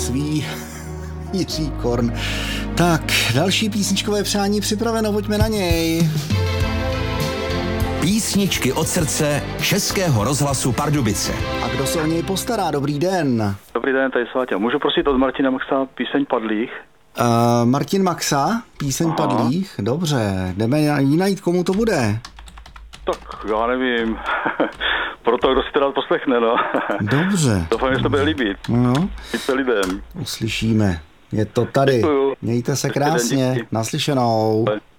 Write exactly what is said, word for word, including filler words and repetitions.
ví Jiří Korn. Tak, další písničkové přání připraveno, pojďme na něj. Písničky od srdce Českého rozhlasu Pardubice. A kdo se o něj postará? Dobrý den. Dobrý den, tady Sváťa. Můžu prosit od Martina Maxa píseň Padlých? Uh, Martin Maxa, píseň Aha. Padlých, dobře. Jdeme jí najít, komu to bude. Tak, já nevím. Proto, kdo si to rád poslechne, no. Dobře. Doufám, že to bude líbit. No. Líbit lidem. Uslyšíme. Je to tady. Děkuju. Mějte se krásně. Naslyšenou.